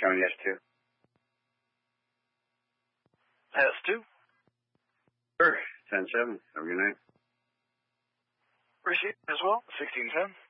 County S2. S2. Sure. 10-7. Have a good night. Received as well. 1610.